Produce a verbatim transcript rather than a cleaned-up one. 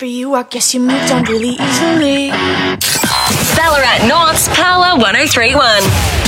you, I guess you moved on really easily. Ballarat North's Power one oh three one.